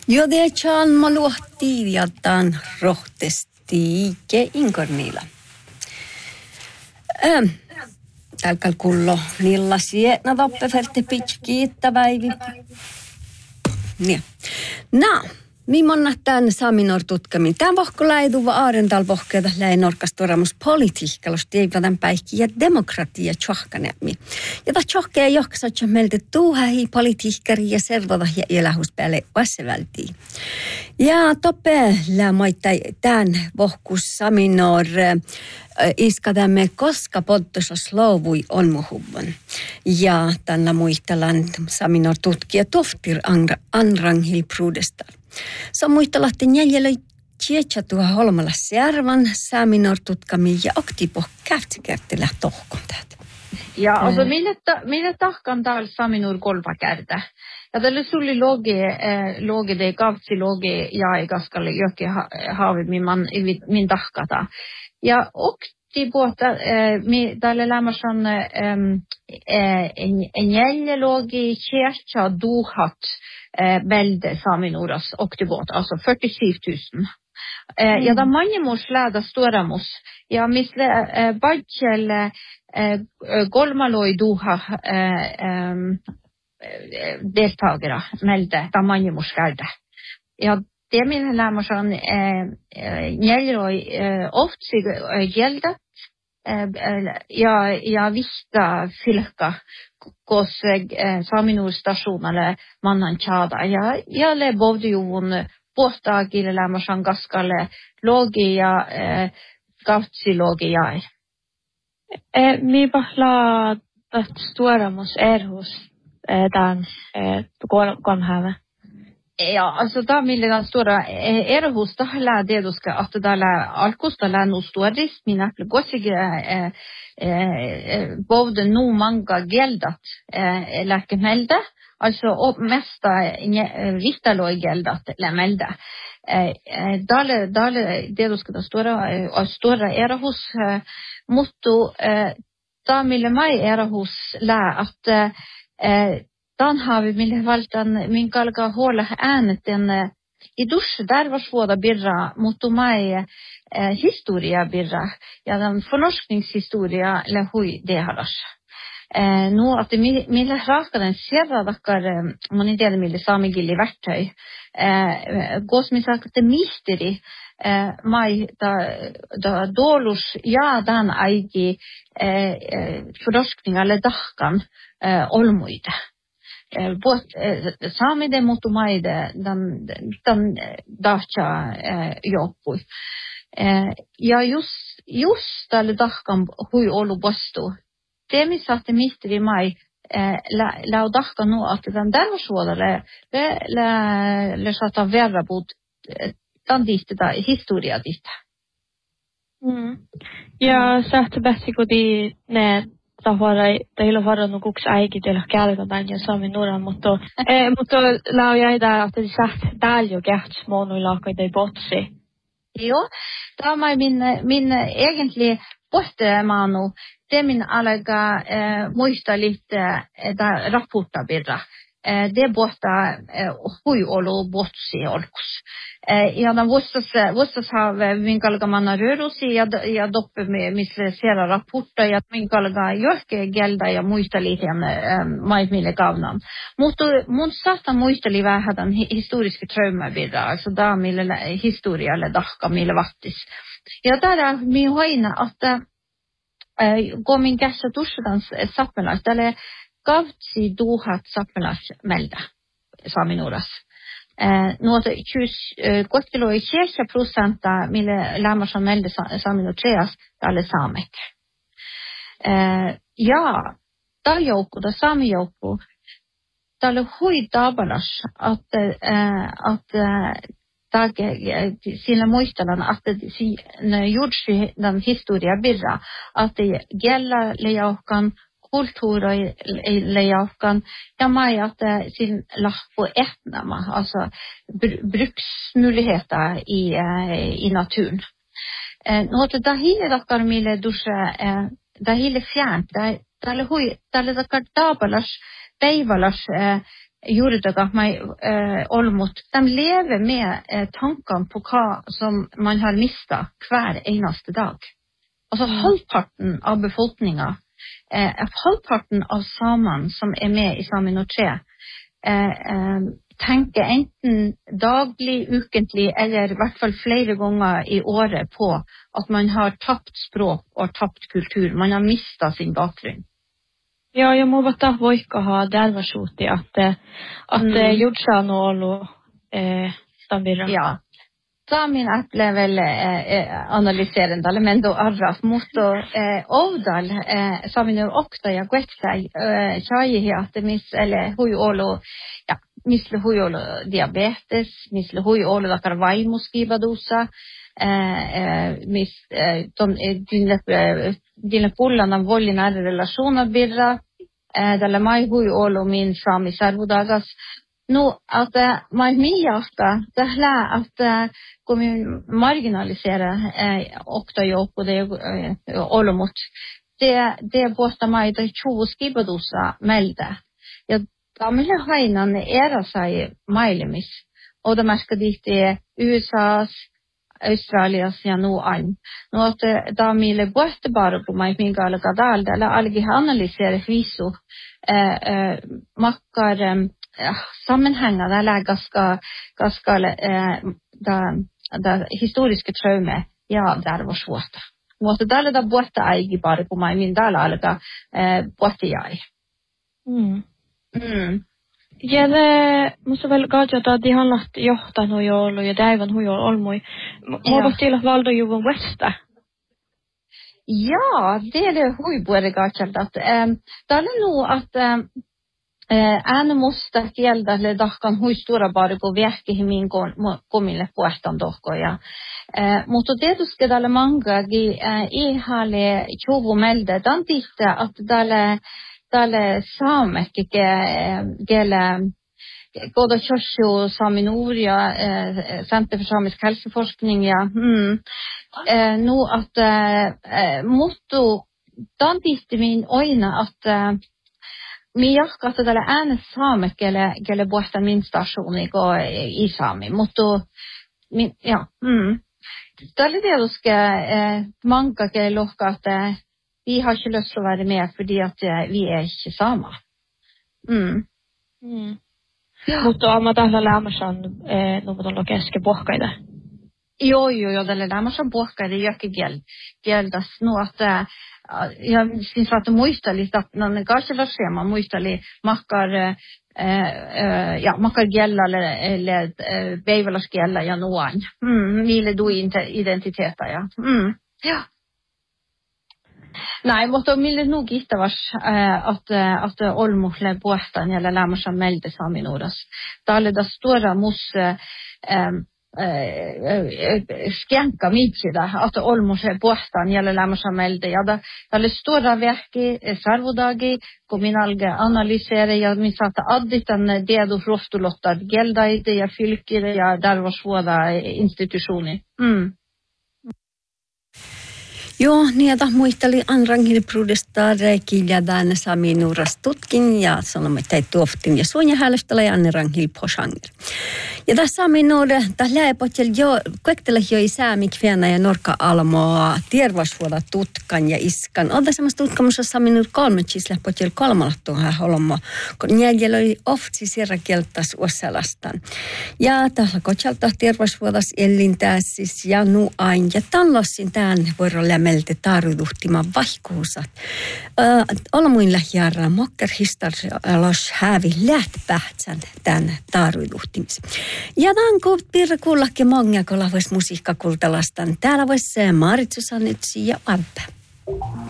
Jodecan maluhti ja tan rohtesti ke inkornilla. Tälkäl kullo nilla sietna toppeferte pitkiittä väivi. Niin. No, mimmonna tämän Saminor tutkamin. Tämän vohko läiduva aarental vohkeeta läi norkastoramus politiikkalos teivätän päihki ja demokratia tjohkanemi. Ja ta tjohkea joksatja meiltä tuuhähi politiikkari ja servoda ja elähuspäälle vassevältiin. Ja toppe lämmoittai tämän vohkus Saminor iskadamme koska poddosos louvui on muhuvun. Ja tänä muistelan Saminor tutkija Toftir Anranghil Prudestal. Se on muistelahti jäljellä tietä tuohon Holmalassa järvan Saminor tutkami ja aktiipo käftsikärtilä tohkon täältä. Ja alltså minne tahkan täällä Saminor kolvakäärtä. Ja tälle sulli logi de kavtsi logi ja ei kaskalle jokin haavi min tahkata. Ja okti puhuta tälle lämmäsän en jäljälogi kärtsa duhat välde Saminuras oktibuot, alltså 47 000. Ja da mannemus läda storamus. Ja misle badjel golmaloi duha deltagare melde da mannemus gärde. Ja det min lämmäsän jäljäloi oftsi gäldet. Ja vista fylka kos Saminur-stationalle mannan tjada. Ja le bovdijuvun pohtaagille lämmäsän kaskalle logi ja kautsi jäi. Mi pahla att storamus erhus tämän konhäve. Ja, alltså da millan stora erhus tahla deduska att dalla alkusta lännu storis mina plugosige bovde nu manga geldat läkemelde alltså mesta vittaloi geldat lämelde dalle deduska da stora erhus motto da millan mai erhus lä att dan har vi mille valtan min kalka hålla äänet i dusch där var svåra birra mot mig historia birra ja den förnorskningshistoria le hui det haras nu att mille raka den serra dakkar man inte det mille samigilli verktyg gås min sagt det misteri mai da dolus ja dan aigi förnorskning eller dakkan olmuide Sami de mutumaide dan dacha joppui. Ja just tälle dahkan hui olu bostu. Det missä te misteri mai la dahkan nu att den där var så le satta verra bot dan dit da historia dit. Ja sähtä bästi kodi ne Tahilla varannut kuks äikitellä kälkätään ja Saminuraan, mutta lau jäi tää, että säht täällä jo kähts monuilaakai tei botsi. Jo, tämä min egentlig pohtemanu, det min alga muista lite da rapporta birra. Det båta hui olu botsi olkus. Ja dan vuostas har min kalga manna rörusi ja doppe misle sera rapporta ja min kalga johke gelda ja muisteli mai mille kavnan. Mutta mun saattaa muisteli vähän tämän historiske traumavirra, alltså da mille historialle dahka mille vattis. Ja täällä mi hoina että gå min kässä tussudans sappelas tälle kavtsi duhat sappelas melda Saminuras. Nuota kottiloi 6% mille lämmäsän melde Saminur treas tälle saamek. Ja tällä joukku, tämä saamijoukku, tälle hui tabalas, että sillä muistellaan, että siinä juuri den historia birra, että gälla lejaukan kulturleijaukan ja mai että sin lahpo etnama, alltså bruksmuligheter i naturen. Något där hela dagar mille dusha där hela fjärnt där dagar dabalas päivälas juridøkker meg Olmot, de lever med tankene på hva som man har mistet hver eneste dag. Altså halvparten av befolkningen, halvparten av samene som med i Saminor 3, tenker enten daglig, ukentlig, eller i hvert fall flere ganger i året på at man har tapt språk og tapt kultur. Man har mistet sin bakgrunn. Ja, jag må vara voika ha dervasjuti att Judsan och Olo Stambira. Ja. Samin äpple väl analyserande men då arras mot Ovdal Samin också jag vet tjej att miss eller hur Olo ja misle hur Olo diabetes misle hur Olo da karvaimuskibadosa miss dina pullarna våld i nära relationer birra dalla mai hur Olo min sami servodagas nu att man miasta det här att kommer marginalisera och då jag på det Olomot det båsta mig det tjoskibadosa melde ja gamla heinan era sig mailemis och de ska dit i USAs Australias ja nu an nu att da mile båste bara på mig min gala gadal eller algi analysera viso makkar sammenhenger eller ganske det historiske traume ja det var svårt måste där båta ägi bara på mig min där alla båta jag Ja det måste väl gå att de har lagt johtan och jol och även hur jol olmoi må till att valda ju från västa. Ja det är det hur borde gå att det är nog att Ännu måste gälda eller dakan hur stora bara på verket i min komille på ettan dock ja. Mutta det ska dalle manga i hale chovo melde dan titta att dalle samekike gele goda körsho saminoria Center för samisk hälsoforskning ja. Nu att motto dan titta min öjna att mi jahkasta tällä äänessä saamekele puhta min stationi i Sami, mutta ja, tällä tietysti manka lohka, että vi har inte lust att vara med för att vi är inte samma. Mutta on tällä lämmässä noin lokeske pohkaida. Jo, tällä lämmässä pohkaida jokin kieldas nu att jag syns att muista lite att någon kanske var schema muista lite makkar makkar gälla eller beivelas gälla ja noan ville du inte identiteta ja ja nej mutta mille nog gitta vars att olmohle båtan eller lämmarsa melde saminoras talle da stora mus skänka mycket att olmose båtan gäller lämmarsamelde ja det stora verki servodagi kommunalge analysera ja min satta additan det då rostolottar gelda i det jag fylker ja där var svåra institutioner Joo, niitä muisteli Anrangil Prudestar kiljadan Saminuras tutkin ja sanomme, että tuoftin ja suonjahäälöställä ja Anrangil Posangir. Ja tässä Saminure, tässä lähepotsel jo, kuektele jo i säämik fiana ja norka almoa tiervasvuoda tutkan ja iskan. Olta semmoista tutkamusta Saminur 3 lähepotsel 3 holmo, kun jäljellä oli oftsi sierra kieltas uosalastan. Ja tällä kotsalta tiervasvuodas ellintäsis ja nuain ja tallossin tämän vuoro lämmelte tarviduhtima vaihkuusat. Olmuin lähiarra mokker historiallos hävi lähtpähtsän tämän tarviduhtimis. Ja tämän pirra kullakin mongia, kun vois musiikkakultalastan. Täällä vois Maritsu Sanitsi ja Alpe.